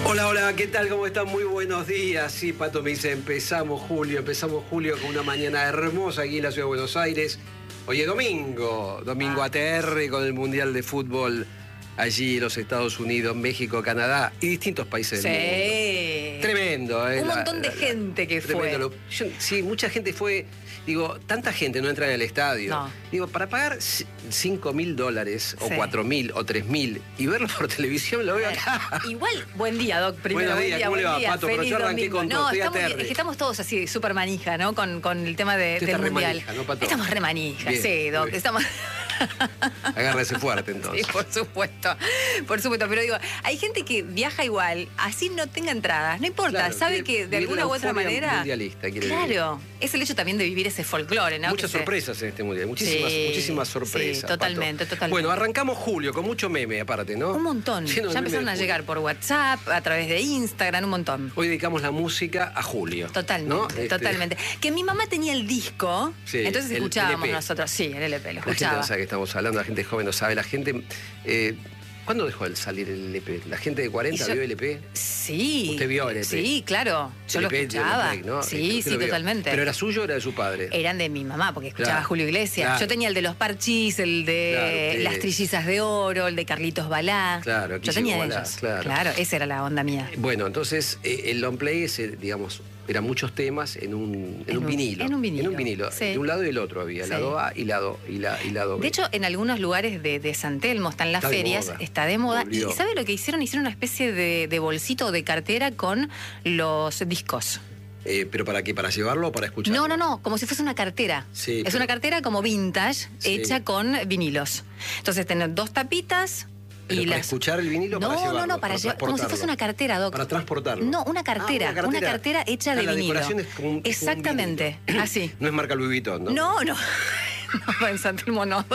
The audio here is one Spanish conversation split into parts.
Hola, hola, ¿qué tal? ¿Cómo están? Muy buenos días. Sí, Pato me dice, empezamos julio con una mañana hermosa aquí en la ciudad de Buenos Aires. Hoy es domingo ATR con el Mundial de Fútbol allí en los Estados Unidos, México, Canadá y distintos países del mundo. Tremendo, ¿eh? Un montón de gente que fue. Sí, mucha gente fue. Digo, tanta gente no entra en el estadio. No. Digo, para pagar $5.000 o Sí. 4.000 o 3.000 y verlo por televisión, lo veo acá. Igual, buen día, Doc. Primero, Buenos días, ¿cómo le va, buen día. Pato? Pero Feliz yo arranqué domingo. con todo, No, estoy estamos, ATR. es que estamos todos así, súper manija, ¿no? Con el tema Usted del está re Mundial. manija, ¿no, Pato? Estamos re manija, Bien, sí, Doc. muy bien. Estamos... Agárrese fuerte, entonces. Sí, por supuesto. Por supuesto, pero digo, hay gente que viaja igual, así no tenga entradas, no importa, Claro, sabe quiere que de vivir alguna la u otra euforia manera... mundialista, quiere Claro, es el hecho también de vivir ese folclore, ¿no? Muchas Que se- sorpresas en este mundial, muchísimas, Sí, muchísimas sorpresas. sí, totalmente, Pato. totalmente. Bueno, arrancamos julio con mucho meme aparte, ¿no? Un montón. Lleno de Ya meme empezaron de a julio. llegar por WhatsApp, a través de Instagram, un montón. Hoy dedicamos la música a julio. Totalmente, ¿no? totalmente. Que mi mamá tenía el disco, Sí, entonces el escuchábamos LP. nosotros. Sí, el LP, lo La gente escuchaba. no sabe que estamos hablando, la gente joven no sabe, la gente... ¿Cuándo dejó de salir el LP? ¿La gente de 40 Y yo- vio el LP? Sí. Usted vio el LP. Sí, claro. Yo lo LP, escuchaba. Play, ¿no? Sí, Usted sí, lo vio. totalmente. ¿Pero era suyo o era de su padre? Eran de mi mamá, porque escuchaba Claro, a Julio Iglesias. claro. Yo tenía el de los Parchís, el de Claro, Las Trillizas de Oro, el de Carlitos Balá. Claro, Yo tenía Balá, ellos. claro. Esa era la onda mía. Bueno, entonces el long play, digamos, eran muchos temas en un vinilo. En un vinilo. En un vinilo. Sí. De un lado y del otro había, Sí. lado A y lado B. De hecho, en algunos lugares de San Telmo están las Está de ferias, moda. está de moda. Volvió. ¿Y sabe lo que hicieron? Hicieron una especie de bolsito o de cartera con los discos. ¿Pero para qué? ¿Para llevarlo o para escucharlo? No, como si fuese una cartera. Sí, Es pero- una cartera como vintage, Sí. hecha con vinilos. Entonces, tener dos tapitas ¿Pero y para las... escuchar el vinilo o para llevarlo? No, para llevar, como si fuese transportarlo? una cartera, Doc. Para transportarlo. No, una cartera, una cartera hecha de la vinilo. decoración es como un Exactamente, vinilo. así. No es marca Louis Vuitton, ¿no? No, no, en San Telmo no.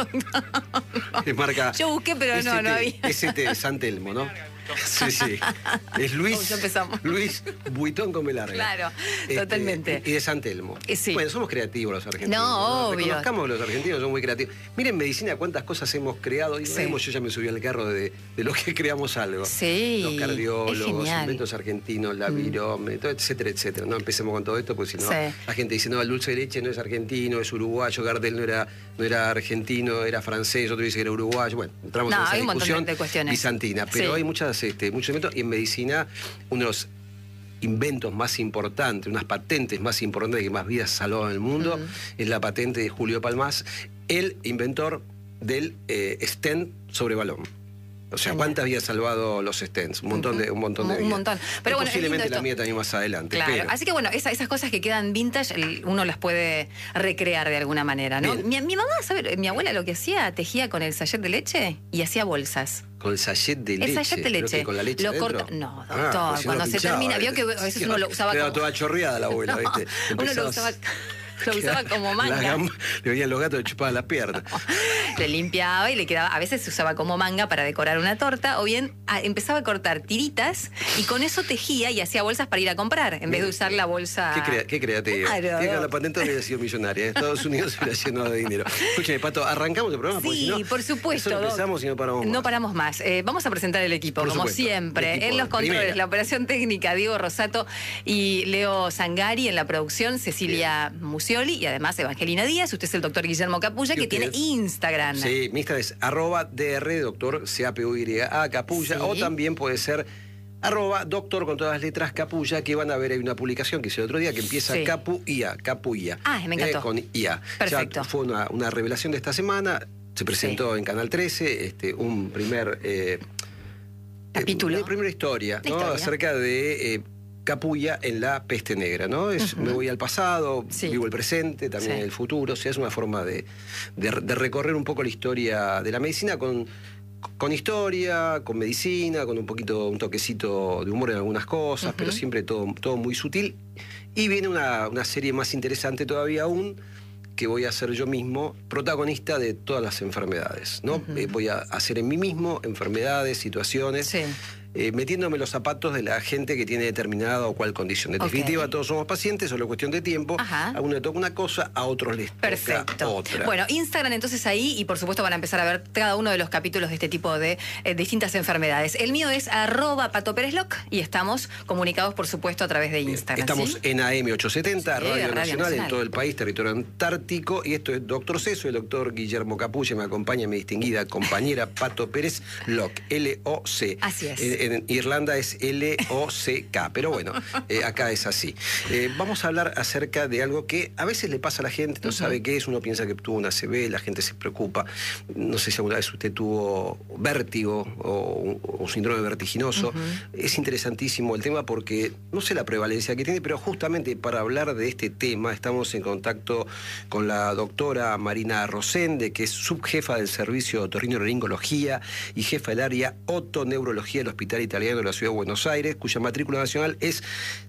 Es marca... Yo busqué, pero no había. ST, San Telmo, ¿no? Sí, sí. Es Luis... Oh, ya empezamos. Luis Vuitton come larga. Claro, totalmente. Y de San Telmo. Sí. Bueno, somos creativos los argentinos. No, obvio. Reconozcamos que los argentinos son muy creativos. Miren, medicina, cuántas cosas hemos creado. Y Sí. yo ya me subí al carro de lo que creamos algo. Sí, Los es cardiólogos, genial. inventos argentinos, la virome, todo, etcétera, etcétera. No empecemos con todo esto, porque si no, Sí. la gente dice, no, el dulce de leche no es argentino, es uruguayo, Gardel no era argentino, era francés, otro dice que era uruguayo. Bueno, entramos No, en esa hay un montón discusión de cuestiones. bizantina. Pero Sí. hay muchos inventos. Y en medicina, uno de los inventos más importantes, unas patentes más importantes que más vidas salvó en el mundo, es la patente de Julio Palmás, el inventor del stent sobre balón. O sea, Genial. ¿cuántas vidas salvado los stents? Un montón de Un vidas. montón. Pero Y bueno, es lindo posiblemente la esto. mía también más adelante. Claro, pero- así que bueno, esas cosas que quedan vintage, uno las puede recrear de alguna manera, ¿no? Bien. Mi mamá, ¿sabe? Mi abuela lo que hacía, tejía con el sachet de leche y hacía bolsas. Con el sachet de leche. El sachet de ¿Pero leche. qué, con la leche Lo adentro? corta. No, Ah, doctor, pues si no cuando lo se pinchaba, termina. Vio que a veces uno lo usaba Quedaba como. toda chorreada la abuela, ¿viste? Uno lo Empezaba- usaba. Lo usaba como Las manga. gambas, le venían los gatos le chupaban las piernas. Le limpiaba y le quedaba. A veces se usaba como manga para decorar una torta, o bien empezaba a cortar tiritas y con eso tejía y hacía bolsas para ir a comprar, en vez de usar la bolsa. Qué creativo. Claro. Tiene que la patente hubiera sido millonaria. En Estados Unidos se hubiera llenado de dinero. Escúcheme, Pato, arrancamos el programa porque Sí, si no, por supuesto. nosotros Doc. empezamos y no paramos más. No paramos más. Vamos a presentar el equipo, Por como supuesto. siempre. El equipo En los de controles, primera. la operación técnica, Diego Rosato y Leo Zangari. En la producción, Cecilia Musioli y además Evangelina Díaz. Usted es el doctor Guillermo Capulla, ¿Y que usted? tiene Instagram. Sí, mi Instagram es @dr doctor CAPUYA Capulla, Sí. o también puede ser @doctor con todas las letras Capulla, que van a ver, hay una publicación que hice el otro día que empieza Sí. Capuya. Ah, me encantó. Con IA. Perfecto. Ya fue una revelación de esta semana, se presentó en Canal 13, un primer... Capítulo. Una primera historia, La ¿no? historia. Acerca de Capulla en la peste negra, ¿no? Me voy al pasado, Sí. vivo el presente, también Sí. el futuro, o sea, es una forma de recorrer un poco la historia de la medicina con historia, con medicina, con un toquecito de humor en algunas cosas, pero siempre todo muy sutil. Y viene una serie más interesante todavía aún, que voy a ser yo mismo protagonista de todas las enfermedades, ¿no? Voy a hacer en mí mismo enfermedades, situaciones. Sí. metiéndome los zapatos de la gente que tiene determinada o cual condición. En definitiva, todos somos pacientes, solo es cuestión de tiempo. A uno le toca una cosa, a otros les toca otra. Bueno, Instagram entonces ahí, y por supuesto van a empezar a ver cada uno de los capítulos de este tipo de distintas enfermedades. El mío es @PatoPérezLoc y estamos comunicados, por supuesto, a través de Instagram. Estamos en AM870, Radio Nacional, en todo el país, territorio antártico, y esto es Doctor C, soy el doctor Guillermo Capulla, me acompaña mi distinguida compañera Pato Pérez Loc, L-O-C. Así es. En Irlanda es L-O-C-K, pero bueno, acá es así. Vamos a hablar acerca de algo que a veces le pasa a la gente, no sabe qué es, uno piensa que tuvo una ACV, la gente se preocupa. No sé si alguna vez usted tuvo vértigo o síndrome vertiginoso. Es interesantísimo el tema porque no sé la prevalencia que tiene, pero justamente para hablar de este tema estamos en contacto con la doctora Marina Rosende, que es subjefa del servicio de otorrinolaringología y jefa del área otoneurología del Hospital Italiano de la Ciudad de Buenos Aires, cuya matrícula nacional es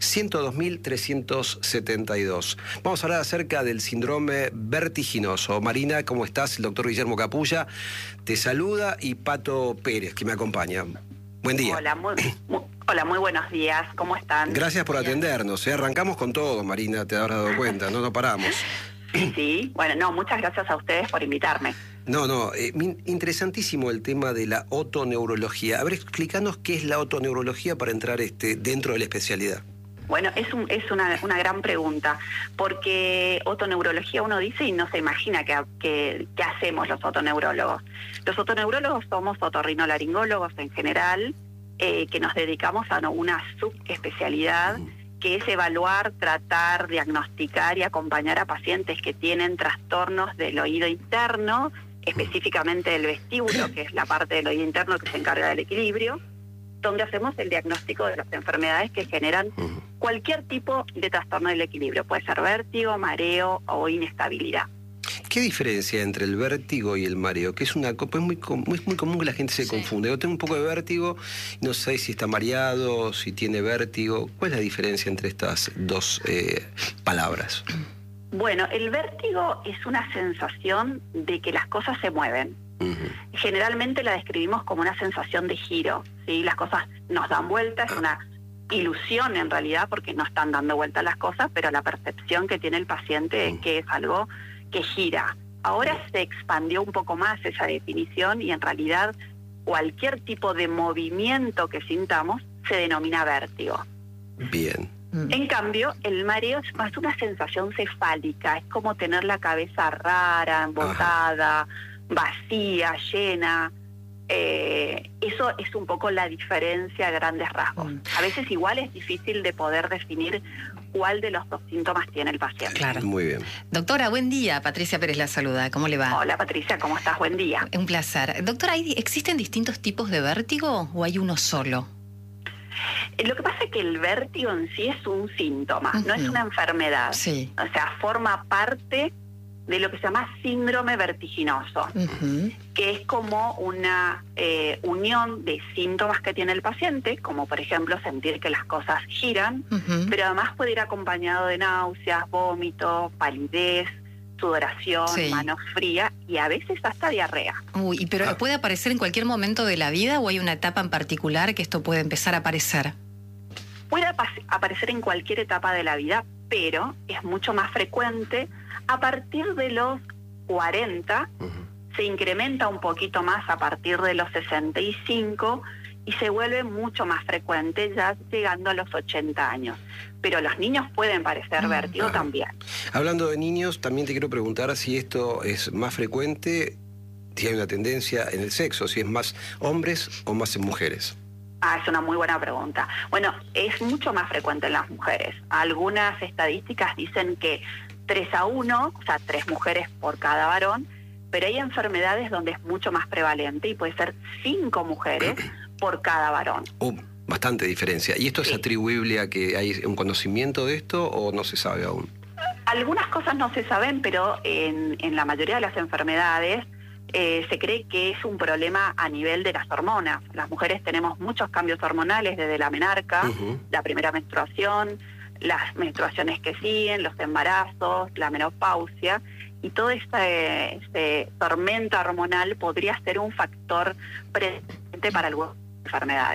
102.372. Vamos a hablar acerca del síndrome vertiginoso. Marina, ¿cómo estás? El doctor Guillermo Capulla te saluda y Pato Pérez, que me acompaña. Buen día. Hola, muy buenos días. ¿Cómo están? Gracias por atendernos. Arrancamos con todo, Marina, te habrás dado cuenta, no paramos. Sí, bueno, no, muchas gracias a ustedes por invitarme. Interesantísimo el tema de la otoneurología. A ver, explícanos qué es la otoneurología para entrar dentro de la especialidad. Bueno, es una gran pregunta, porque otoneurología uno dice y no se imagina qué hacemos los otoneurólogos. Los otoneurólogos somos otorrinolaringólogos en general, que nos dedicamos a una subespecialidad, que es evaluar, tratar, diagnosticar y acompañar a pacientes que tienen trastornos del oído interno, específicamente del vestíbulo, que es la parte del oído interno que se encarga del equilibrio, donde hacemos el diagnóstico de las enfermedades que generan cualquier tipo de trastorno del equilibrio. Puede ser vértigo, mareo o inestabilidad. ¿Qué diferencia entre el vértigo y el mareo? Que es muy común que la gente se confunde. Yo tengo un poco de vértigo, no sé si está mareado, si tiene vértigo. ¿Cuál es la diferencia entre estas dos palabras? Bueno, el vértigo es una sensación de que las cosas se mueven. Generalmente la describimos como una sensación de giro, ¿sí? Las cosas nos dan vueltas, es una ilusión en realidad porque no están dando vueltas las cosas, pero la percepción que tiene el paciente es que es algo que gira. Ahora se expandió un poco más esa definición y en realidad cualquier tipo de movimiento que sintamos se denomina vértigo. Bien. En cambio, el mareo es más una sensación cefálica, es como tener la cabeza rara, embotada, vacía, llena. Eso es un poco la diferencia a grandes rasgos. A veces igual es difícil de poder definir cuál de los dos síntomas tiene el paciente. Claro. Muy bien. Doctora, buen día. Patricia Pérez la saluda. ¿Cómo le va? Hola Patricia, ¿cómo estás? Buen día. Un placer. Doctora, ¿existen distintos tipos de vértigo o hay uno solo? Lo que pasa es que el vértigo en sí es un síntoma, no es una enfermedad. Sí. O sea, forma parte de lo que se llama síndrome vertiginoso, que es como una unión de síntomas que tiene el paciente, como por ejemplo sentir que las cosas giran, pero además puede ir acompañado de náuseas, vómitos, palidez, sudoración, mano fría y a veces hasta diarrea. Uy, ¿pero puede aparecer en cualquier momento de la vida o hay una etapa en particular que esto puede empezar a aparecer? Puede aparecer en cualquier etapa de la vida, pero es mucho más frecuente a partir de los 40, se incrementa un poquito más a partir de los 65 y se vuelve mucho más frecuente ya llegando a los 80 años. Pero los niños pueden padecer vértigo también. Hablando de niños, también te quiero preguntar si esto es más frecuente, si hay una tendencia en el sexo, si es más hombres o más en mujeres. Es una muy buena pregunta. Bueno, es mucho más frecuente en las mujeres. Algunas estadísticas dicen que 3-1, o sea, 3 mujeres por cada varón, pero hay enfermedades donde es mucho más prevalente y puede ser 5 mujeres por cada varón. Bastante diferencia. ¿Y esto es atribuible a que hay un conocimiento de esto o no se sabe aún? Algunas cosas no se saben, pero en la mayoría de las enfermedades se cree que es un problema a nivel de las hormonas. Las mujeres tenemos muchos cambios hormonales desde la menarca, la primera menstruación, las menstruaciones que siguen, los embarazos, la menopausia, y todo este tormenta hormonal podría ser un factor presente para algunas enfermedades.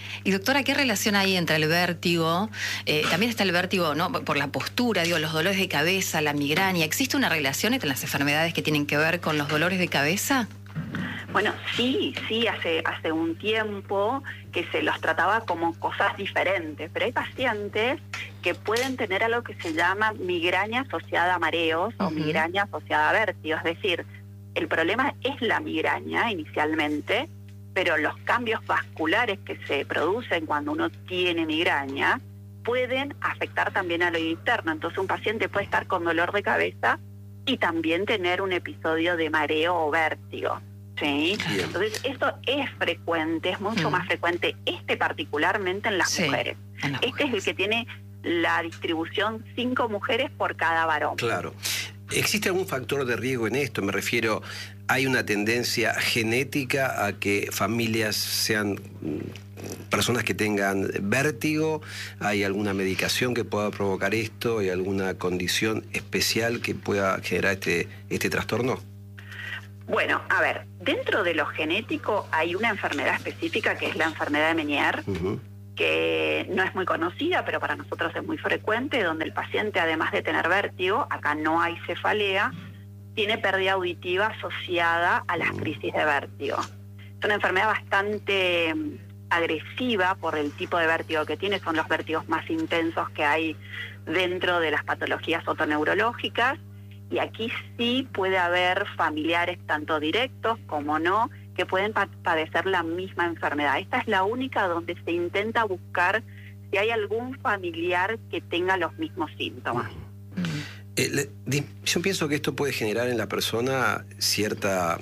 Y doctora, ¿qué relación hay entre el vértigo? También está el vértigo, ¿no? Por la postura, digo, los dolores de cabeza, la migraña. ¿Existe una relación entre las enfermedades que tienen que ver con los dolores de cabeza? Bueno, sí, hace un tiempo que se los trataba como cosas diferentes, pero hay pacientes que pueden tener algo que se llama migraña asociada a mareos o migraña asociada a vértigo. Es decir, el problema es la migraña inicialmente, pero los cambios vasculares que se producen cuando uno tiene migraña pueden afectar también al oído interno. Entonces un paciente puede estar con dolor de cabeza y también tener un episodio de mareo o vértigo. ¿Sí? Entonces, esto es frecuente, es mucho más frecuente, particularmente en las mujeres. Este es el que tiene la distribución 5 mujeres por cada varón. Claro. ¿Existe algún factor de riesgo en esto? Me refiero, ¿hay una tendencia genética a que familias sean personas que tengan vértigo? ¿Hay alguna medicación que pueda provocar esto? ¿Hay alguna condición especial que pueda generar este trastorno? Bueno, a ver, dentro de lo genético hay una enfermedad específica que es la enfermedad de Meniere, que no es muy conocida, pero para nosotros es muy frecuente, donde el paciente, además de tener vértigo, acá no hay cefalea, tiene pérdida auditiva asociada a las crisis de vértigo. Es una enfermedad bastante agresiva por el tipo de vértigo que tiene, son los vértigos más intensos que hay dentro de las patologías otoneurológicas. Y aquí sí puede haber familiares, tanto directos como no, que pueden padecer la misma enfermedad. Esta es la única donde se intenta buscar si hay algún familiar que tenga los mismos síntomas. Yo pienso que esto puede generar en la persona cierto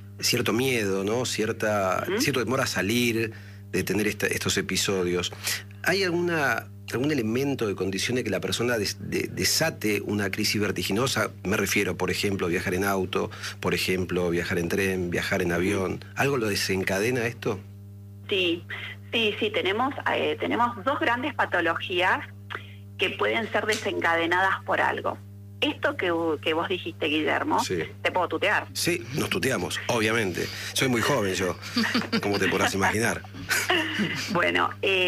miedo, ¿no? Cierto temor a salir, de tener estos episodios. ¿Hay algún elemento de condiciones que la persona desate una crisis vertiginosa? Me refiero, por ejemplo, viajar en auto, por ejemplo, viajar en tren, viajar en avión. ¿Algo lo desencadena esto? Sí. Tenemos 2 grandes patologías que pueden ser desencadenadas por algo. Esto que vos dijiste, Guillermo, ¿te puedo tutear? Sí, nos tuteamos, obviamente. Soy muy joven yo, como te podrás imaginar. Bueno,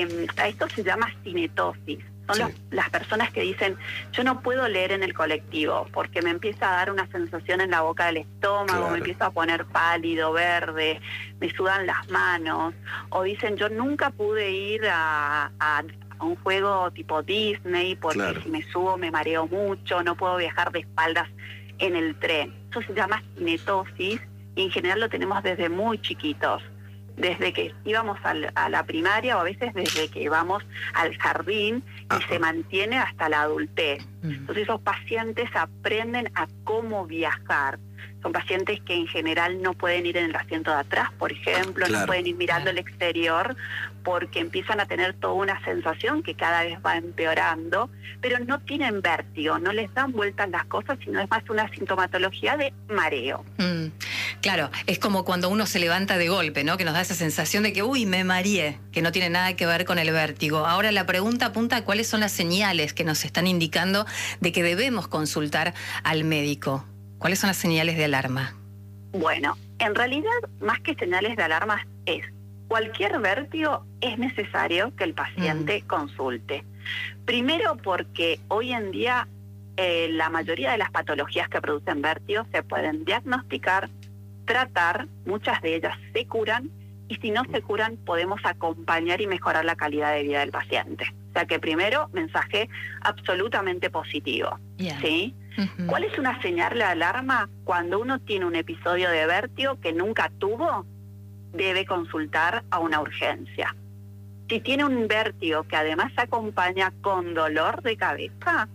a esto se llama cinetosis. Son las personas que dicen, yo no puedo leer en el colectivo porque me empieza a dar una sensación en la boca del estómago, me empiezo a poner pálido, verde, me sudan las manos. O dicen, yo nunca pude ir a un juego tipo Disney porque si me subo me mareo mucho, no puedo viajar de espaldas en el tren. Eso se llama cinetosis y en general lo tenemos desde muy chiquitos, desde que íbamos a la primaria o a veces desde que vamos al jardín y se mantiene hasta la adultez. Entonces esos pacientes aprenden a cómo viajar. Son pacientes que en general no pueden ir en el asiento de atrás, por ejemplo, no pueden ir mirando el exterior porque empiezan a tener toda una sensación que cada vez va empeorando, pero no tienen vértigo, no les dan vueltas las cosas, sino es más una sintomatología de mareo. Claro, es como cuando uno se levanta de golpe, ¿no? Que nos da esa sensación de que, me mareé, que no tiene nada que ver con el vértigo. Ahora la pregunta apunta a cuáles son las señales que nos están indicando de que debemos consultar al médico. ¿Cuáles son las señales de alarma? Bueno, en realidad, más que señales de alarma, es cualquier vértigo es necesario que el paciente consulte. Primero porque hoy en día la mayoría de las patologías que producen vértigo se pueden diagnosticar, tratar, muchas de ellas se curan, y si no se curan podemos acompañar y mejorar la calidad de vida del paciente. O sea que primero, mensaje absolutamente positivo. ¿Sí? ¿Cuál es una señal de alarma? Cuando uno tiene un episodio de vértigo que nunca tuvo, debe consultar a una urgencia. Si tiene un vértigo que además se acompaña con dolor de cabeza,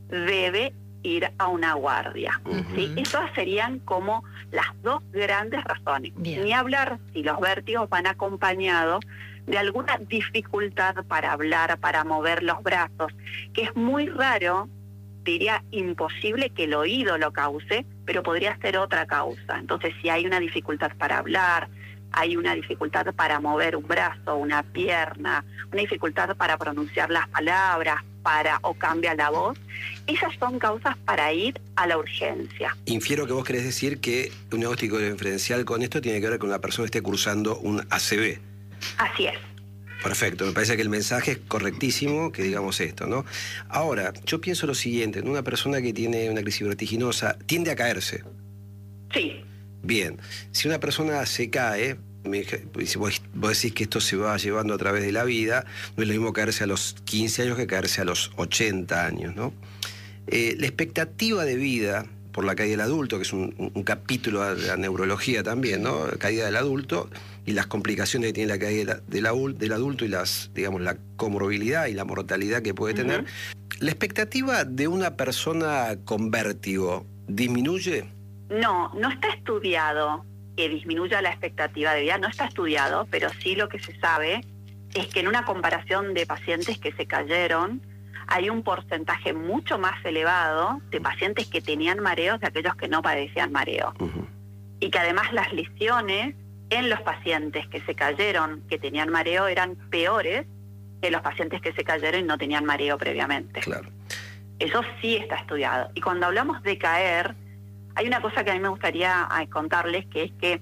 debe ir a una guardia. ¿Sí? Esas serían como las 2 grandes razones. Ni hablar si los vértigos van acompañados de alguna dificultad para hablar, para mover los brazos, que es muy raro, diría imposible que el oído lo cause, pero podría ser otra causa. Entonces, si hay una dificultad para hablar, hay una dificultad para mover un brazo, una pierna, una dificultad para pronunciar las palabras, o cambia la voz, esas son causas para ir a la urgencia. Infiero que vos querés decir que un diagnóstico diferencial con esto tiene que ver con la persona que esté cursando un ACV. Así es. Perfecto, me parece que el mensaje es correctísimo que digamos esto, ¿no? Ahora, yo pienso lo siguiente, ¿no? Una persona que tiene una crisis vertiginosa tiende a caerse. Sí. Bien, si una persona se cae, si vos decís que esto se va llevando a través de la vida, no es lo mismo caerse a los 15 años que caerse a los 80 años, ¿no? La expectativa de vida por la caída del adulto, que es un capítulo de la neurología también, ¿no? La caída del adulto y las complicaciones que tiene la caída del adulto y digamos, la comorbilidad y la mortalidad que puede tener. ¿La expectativa de una persona con vértigo disminuye? No está estudiado que disminuya la expectativa de vida, no está estudiado, pero sí lo que se sabe es que en una comparación de pacientes que se cayeron, hay un porcentaje mucho más elevado de pacientes que tenían mareos de aquellos que no padecían mareo. Y que además las lesiones en los pacientes que se cayeron, que tenían mareo, eran peores que los pacientes que se cayeron y no tenían mareo previamente. Claro. Eso sí está estudiado. Y cuando hablamos de caer, hay una cosa que a mí me gustaría contarles, que es que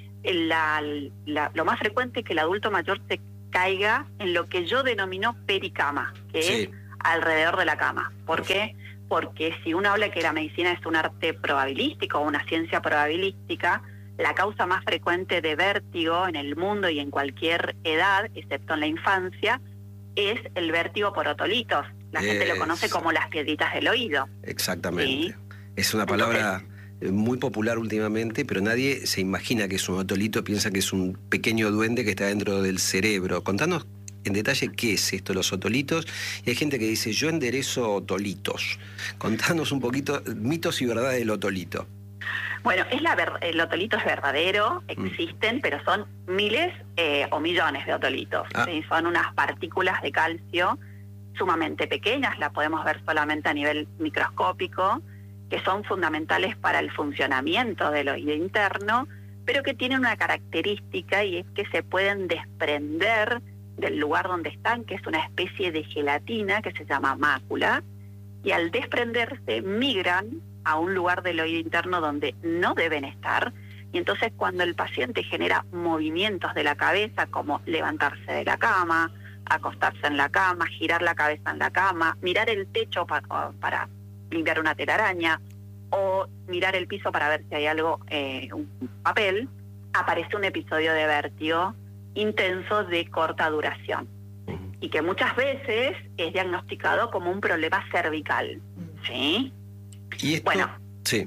lo más frecuente es que el adulto mayor se caiga en lo que yo denomino pericama, que Sí. es alrededor de la cama. ¿Por qué? Porque si uno habla que la medicina es un arte probabilístico o una ciencia probabilística, la causa más frecuente de vértigo en el mundo y en cualquier edad, excepto en la infancia, es el vértigo por otolitos. La gente lo conoce como las piedritas del oído. Exactamente. ¿Sí? Es una palabra muy popular últimamente, pero nadie se imagina que es un otolito, piensa que es un pequeño duende que está dentro del cerebro. Contanos en detalle qué es esto, los otolitos. Y hay gente que dice, yo enderezo otolitos. Contanos un poquito mitos y verdades del otolito. Bueno, el otolito es verdadero, existen, pero son miles o millones de otolitos. ¿Sí? Son unas partículas de calcio sumamente pequeñas, las podemos ver solamente a nivel microscópico, que son fundamentales para el funcionamiento del oído interno, pero que tienen una característica, y es que se pueden desprender del lugar donde están, que es una especie de gelatina que se llama mácula, y al desprenderse migran a un lugar del oído interno donde no deben estar, y entonces cuando el paciente genera movimientos de la cabeza, como levantarse de la cama, acostarse en la cama, girar la cabeza en la cama, mirar el techo para limpiar una telaraña, o mirar el piso para ver si hay algo, un papel, aparece un episodio de vértigo intenso de corta duración, y que muchas veces es diagnosticado como un problema cervical. ¿Sí? Y esto, bueno, sí.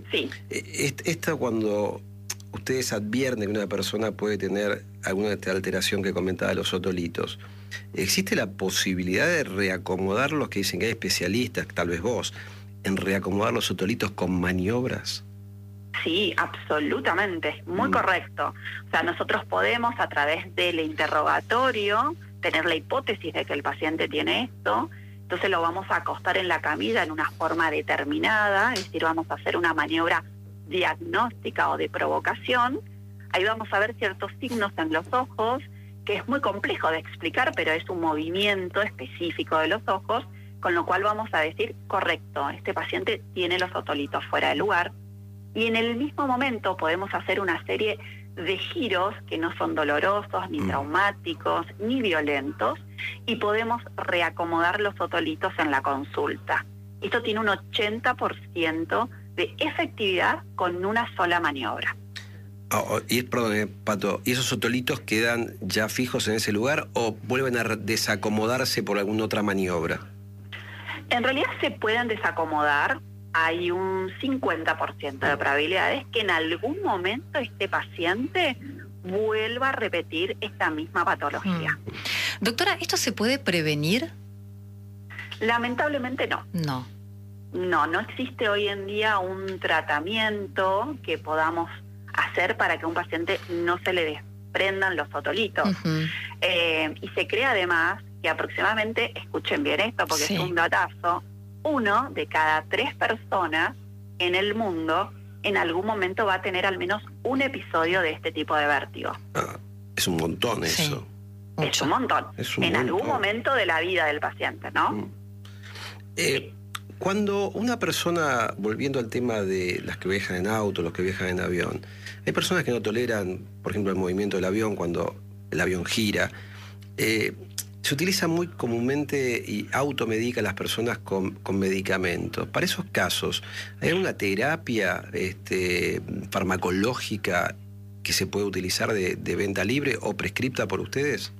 Esto cuando ustedes advierten que una persona puede tener alguna alteración que comentaba los otolitos, ¿existe la posibilidad de reacomodarlos? Que dicen que hay especialistas, tal vez vos, en reacomodar los otolitos con maniobras. Sí, absolutamente, muy correcto. O sea, nosotros podemos, a través del interrogatorio, tener la hipótesis de que el paciente tiene esto. Entonces lo vamos a acostar en la camilla en una forma determinada, es decir, vamos a hacer una maniobra diagnóstica o de provocación. Ahí vamos a ver ciertos signos en los ojos, que es muy complejo de explicar, pero es un movimiento específico de los ojos, con lo cual vamos a decir, correcto, este paciente tiene los otolitos fuera de lugar. Y en el mismo momento podemos hacer una serie de giros que no son dolorosos, ni traumáticos, ni violentos, y podemos reacomodar los otolitos en la consulta. Esto tiene un 80% de efectividad con una sola maniobra. Perdón, Pato, ¿y esos otolitos quedan ya fijos en ese lugar o vuelven a desacomodarse por alguna otra maniobra? En realidad se pueden desacomodar. Hay un 50% de probabilidades que en algún momento este paciente vuelva a repetir esta misma patología. Doctora, ¿esto se puede prevenir? Lamentablemente no. No existe hoy en día un tratamiento que podamos hacer para que a un paciente no se le desprendan los otolitos. Y se cree además que aproximadamente, escuchen bien esto porque es un datazo, 1 de cada 3 personas en el mundo en algún momento va a tener al menos un episodio de este tipo de vértigo. Es un montón eso. Es un montón. En algún momento de la vida del paciente, ¿no? Cuando una persona, volviendo al tema de las que viajan en auto, los que viajan en avión, hay personas que no toleran, por ejemplo, el movimiento del avión cuando el avión gira. Se utiliza muy comúnmente y automedica a las personas con medicamentos. Para esos casos, ¿hay alguna terapia farmacológica que se puede utilizar de venta libre o prescripta por ustedes?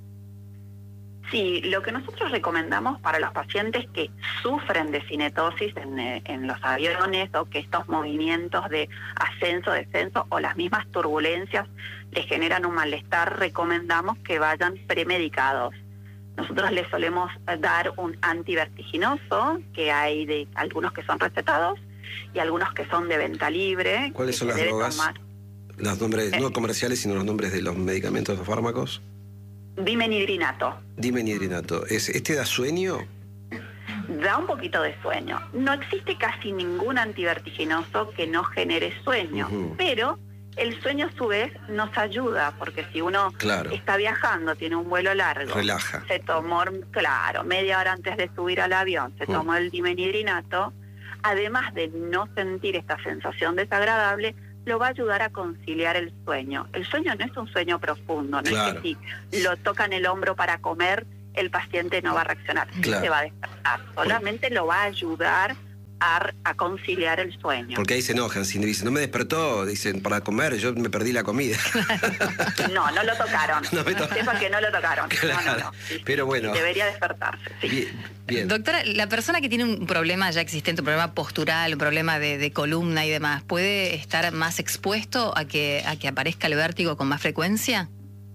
Sí, lo que nosotros recomendamos para los pacientes que sufren de cinetosis en los aviones o que estos movimientos de ascenso, descenso o las mismas turbulencias les generan un malestar, recomendamos que vayan premedicados. Nosotros les solemos dar un antivertiginoso, que hay de algunos que son recetados y algunos que son de venta libre. ¿Cuáles son las drogas? Los nombres no comerciales, sino los nombres de los medicamentos o fármacos. Dimenhidrinato. Dimenhidrinato. ¿Este da sueño? Da un poquito de sueño. No existe casi ningún antivertiginoso que no genere sueño, pero el sueño a su vez nos ayuda, porque si uno está viajando, tiene un vuelo largo, relaja. Se tomó, media hora antes de subir al avión, se tomó el dimenhidrinato, además de no sentir esta sensación desagradable, lo va a ayudar a conciliar el sueño. El sueño no es un sueño profundo, no es que si lo tocan el hombro para comer, el paciente no va a reaccionar, se va a despertar, solamente lo va a ayudar a conciliar el sueño. Porque ahí se enojan, si dicen, no me despertó, dicen, para comer, yo me perdí la comida. No lo tocaron. Sepa que no lo tocaron. Claro. No. Pero bueno. Debería despertarse. Sí. Bien. Doctora, la persona que tiene un problema ya existente, un problema postural, un problema de columna y demás, ¿puede estar más expuesto a que aparezca el vértigo con más frecuencia?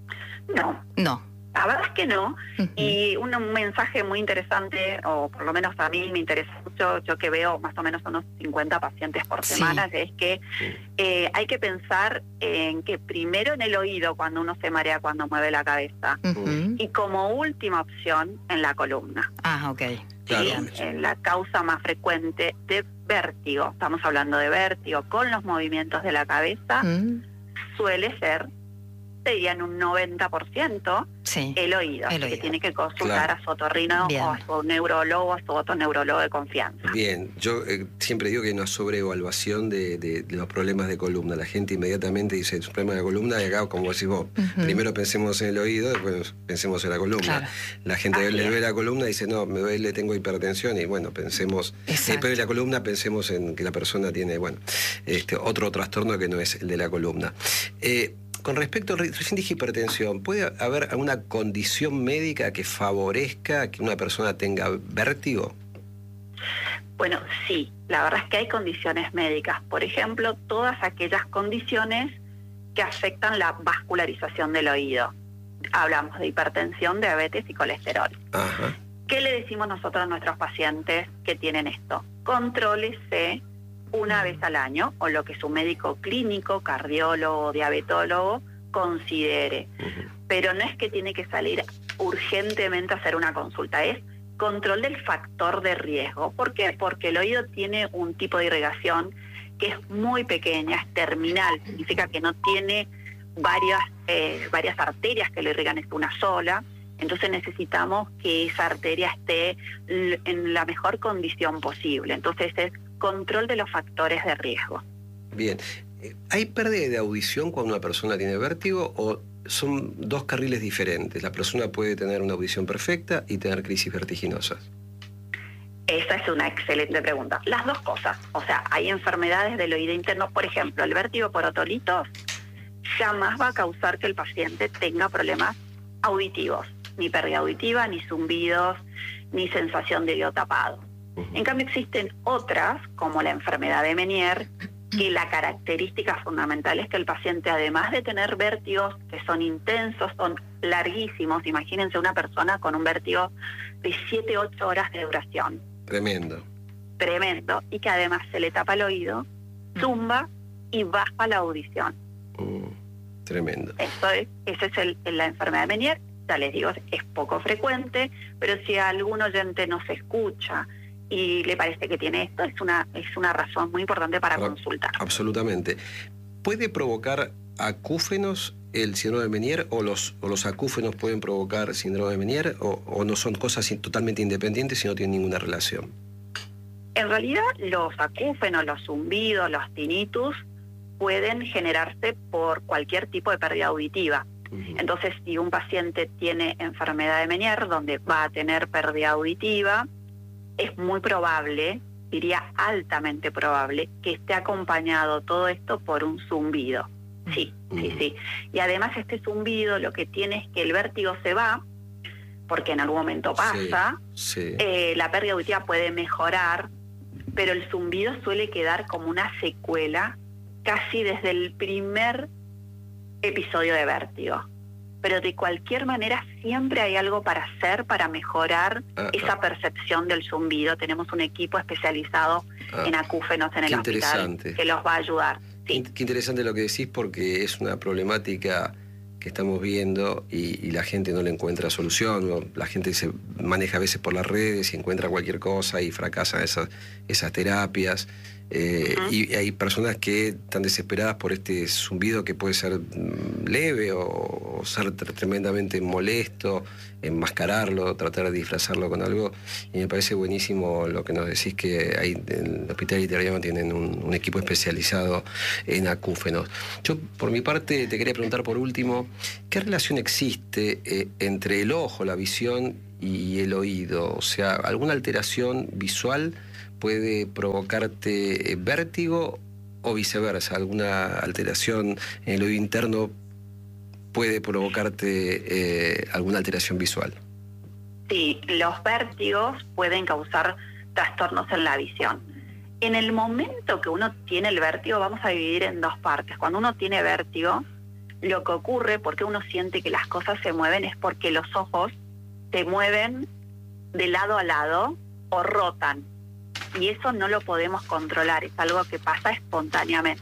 No. La verdad es que no, y un mensaje muy interesante, o por lo menos a mí me interesa mucho, yo que veo más o menos unos 50 pacientes por semana, es que hay que pensar en que primero en el oído cuando uno se marea, cuando mueve la cabeza, y como última opción en la columna. Ok. Claro. La causa más frecuente de vértigo, estamos hablando de vértigo con los movimientos de la cabeza, suele ser, serían un 90%, el oído, que tiene que consultar a su otorrino o a su neurólogo, a su otoneurólogo de confianza. Bien, yo siempre digo que hay una sobreevaluación de los problemas de columna. La gente inmediatamente dice, es un problema de la columna, y acá, como decís vos, primero pensemos en el oído, después pensemos en la columna. Claro. La gente le duele la columna y dice, no, me duele, tengo hipertensión, y bueno, pensemos, pero en la columna pensemos en que la persona tiene, otro trastorno que no es el de la columna. Con respecto, recién dije hipertensión, ¿puede haber alguna condición médica que favorezca que una persona tenga vértigo? Bueno, sí, la verdad es que hay condiciones médicas. Por ejemplo, todas aquellas condiciones que afectan la vascularización del oído. Hablamos de hipertensión, diabetes y colesterol. ¿Qué le decimos nosotros a nuestros pacientes que tienen esto? Contrólese una vez al año, o lo que su médico clínico, cardiólogo, diabetólogo considere. Pero no es que tiene que salir urgentemente a hacer una consulta, es control del factor de riesgo. ¿Por qué? Porque el oído tiene un tipo de irrigación que es muy pequeña, es terminal, significa que no tiene varias arterias que lo irrigan, es una sola. Entonces necesitamos que esa arteria esté en la mejor condición posible. Entonces es control de los factores de riesgo. Bien. ¿Hay pérdida de audición cuando una persona tiene vértigo o son dos carriles diferentes? La persona puede tener una audición perfecta y tener crisis vertiginosas. Esa es una excelente pregunta. Las dos cosas. O sea, hay enfermedades del oído interno. Por ejemplo, el vértigo por otolitos jamás va a causar que el paciente tenga problemas auditivos. Ni pérdida auditiva, ni zumbidos, ni sensación de oído tapado. En cambio existen otras, como la enfermedad de Meniere, que la característica fundamental es que el paciente, además de tener vértigos que son intensos, son larguísimos, imagínense una persona con un vértigo de 7-8 horas de duración. Tremendo, y que además se le tapa el oído, zumba y baja la audición. Tremendo. Esa es la enfermedad de Meniere. Ya les digo, es poco frecuente, pero si algún oyente no se escucha y le parece que tiene esto, es una razón muy importante para consultar. Absolutamente. ¿Puede provocar acúfenos el síndrome de Meniere o los acúfenos pueden provocar síndrome de Meniere o no son cosas totalmente independientes y no tienen ninguna relación? En realidad los acúfenos, los zumbidos, los tinnitus pueden generarse por cualquier tipo de pérdida auditiva. Entonces, si un paciente tiene enfermedad de Meniere, donde va a tener pérdida auditiva, es muy probable, diría altamente probable, que esté acompañado todo esto por un zumbido. Sí. Y además este zumbido lo que tiene es que el vértigo se va, porque en algún momento pasa, la pérdida auditiva puede mejorar, pero el zumbido suele quedar como una secuela casi desde el primer episodio de vértigo. Pero de cualquier manera siempre hay algo para hacer para mejorar esa percepción del zumbido. Tenemos un equipo especializado en acúfenos en el hospital que los va a ayudar. Sí. Qué interesante lo que decís, porque es una problemática que estamos viendo y la gente no le encuentra solución, ¿no? La gente se maneja a veces por las redes y encuentra cualquier cosa y fracasan esas terapias. Y hay personas que están desesperadas por este zumbido que puede ser leve o ser tremendamente molesto, enmascararlo, tratar de disfrazarlo con algo. Y me parece buenísimo lo que nos decís, que ahí en el Hospital Italiano tienen un equipo especializado en acúfenos. Yo, por mi parte, te quería preguntar por último, ¿qué relación existe entre el ojo, la visión y el oído? O sea, ¿alguna alteración visual puede provocarte vértigo o viceversa? ¿Alguna alteración en el oído interno puede provocarte alguna alteración visual? Sí, los vértigos pueden causar trastornos en la visión. En el momento que uno tiene el vértigo, vamos a dividir en dos partes. Cuando uno tiene vértigo, lo que ocurre, porque uno siente que las cosas se mueven, es porque los ojos se mueven de lado a lado o rotan. Y eso no lo podemos controlar, es algo que pasa espontáneamente.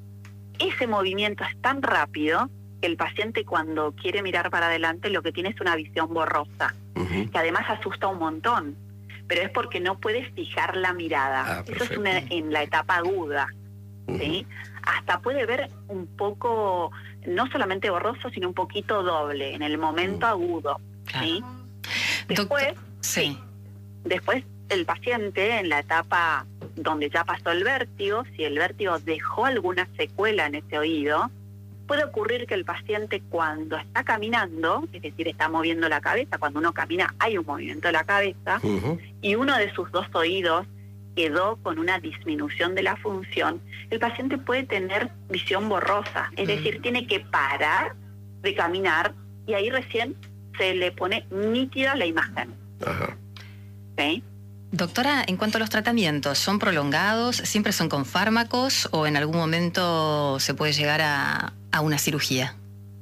Ese movimiento es tan rápido que el paciente, cuando quiere mirar para adelante, lo que tiene es una visión borrosa, que además asusta un montón, pero es porque no puede fijar la mirada. Eso es en la etapa aguda, ¿sí? Hasta puede ver un poco, no solamente borroso, sino un poquito doble en el momento agudo, ¿sí? Después, después el paciente, en la etapa donde ya pasó el vértigo, si el vértigo dejó alguna secuela en ese oído, puede ocurrir que el paciente, cuando está caminando, es decir, está moviendo la cabeza, cuando uno camina hay un movimiento de la cabeza, y uno de sus dos oídos quedó con una disminución de la función, el paciente puede tener visión borrosa, es decir, tiene que parar de caminar y ahí recién se le pone nítida la imagen. ¿Sí? Doctora, en cuanto a los tratamientos, ¿son prolongados? ¿Siempre son con fármacos o en algún momento se puede llegar a una cirugía?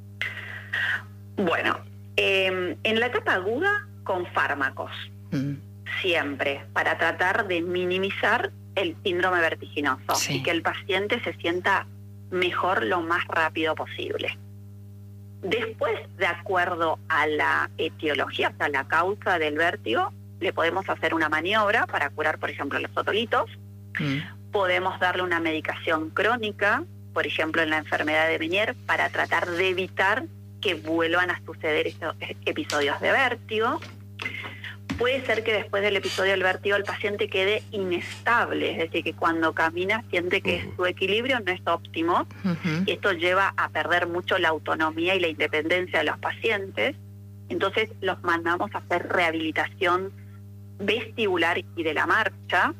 Bueno, en la etapa aguda, con fármacos, siempre, para tratar de minimizar el síndrome vertiginoso y que el paciente se sienta mejor lo más rápido posible. Después, de acuerdo a la etiología, o sea, la causa del vértigo, le podemos hacer una maniobra para curar, por ejemplo, los otolitos. Podemos darle una medicación crónica, por ejemplo, en la enfermedad de Meniere, para tratar de evitar que vuelvan a suceder estos episodios de vértigo. Puede ser que después del episodio del vértigo el paciente quede inestable, es decir, que cuando camina siente que su equilibrio no es óptimo, y esto lleva a perder mucho la autonomía y la independencia de los pacientes. Entonces los mandamos a hacer rehabilitación vestibular y de la marcha,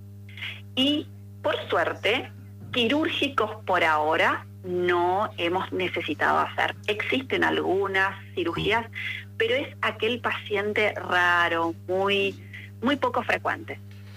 y por suerte quirúrgicos por ahora no hemos necesitado hacer. Existen algunas cirugías, pero es aquel paciente raro, muy poco frecuente.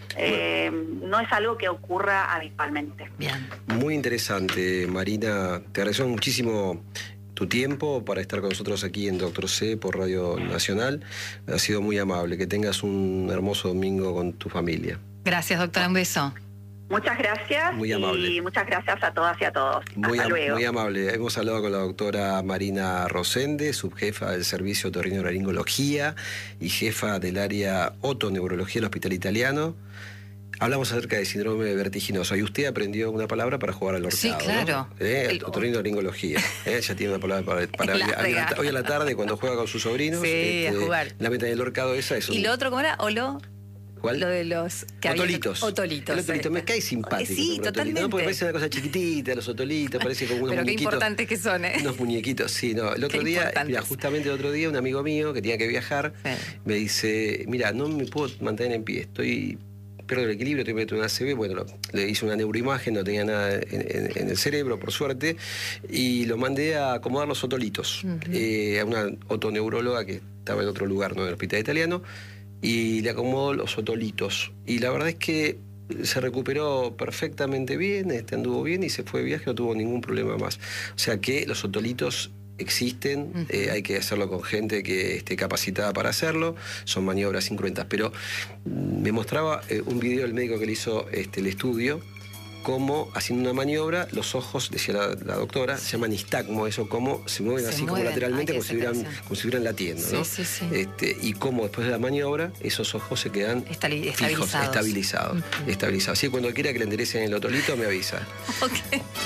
No es algo que ocurra habitualmente. Bien. Muy interesante, Marina. Te agradecemos muchísimo tu tiempo para estar con nosotros aquí en Doctor C por Radio Nacional. Ha sido muy amable. Que tengas un hermoso domingo con tu familia. Gracias, doctora. Un beso. Muchas gracias. Muy amable. Y muchas gracias a todas y a todos. Hasta luego. Muy amable. Hemos hablado con la doctora Marina Rosende, subjefa del Servicio Otorrinolaringología y jefa del área otoneurología del Hospital Italiano. Hablamos acerca de síndrome vertiginoso. Y usted aprendió una palabra para jugar al horcado. Sí, claro. ¿No? Otorrinolaringología. Ya tiene una palabra para hoy a la tarde, cuando juega con sus sobrinos. Sí, a jugar. La meta del horcado esa es ¿Y lo otro cómo era? ¿Cuál? Lo de los... Otolitos. Otolitos. El otolito me cae simpático. Sí, totalmente. No, porque parece una cosa chiquitita, los otolitos, parece como unos Pero muñequitos. qué importantes que son, ¿eh? Unos muñequitos, sí, no. El otro Qué día, importantes. mira, justamente el otro día, un amigo mío que tenía que viajar, me dice, mira, no me puedo mantener en pie, pierdo el equilibrio, estoy metido en una ACV, bueno, le hice una neuroimagen, no tenía nada en el cerebro, por suerte, y lo mandé a acomodar los otolitos, a una otoneuróloga que estaba en otro lugar, ¿no? En el hospital italiano, y le acomodó los otolitos. Y la verdad es que se recuperó perfectamente bien, anduvo bien y se fue de viaje, no tuvo ningún problema más. O sea que los otolitos existen, hay que hacerlo con gente que esté capacitada para hacerlo, son maniobras incruentas. Pero me mostraba un video del médico que le hizo el estudio, cómo haciendo una maniobra, los ojos, decía la doctora, se llama nistagmo, eso, cómo se mueven así como lateralmente, como si estuvieran latiendo, ¿no? Sí. Y cómo después de la maniobra, esos ojos se quedan fijos, estabilizados. Así que cuando quiera que le enderecen el otolito, me avisa. Ok.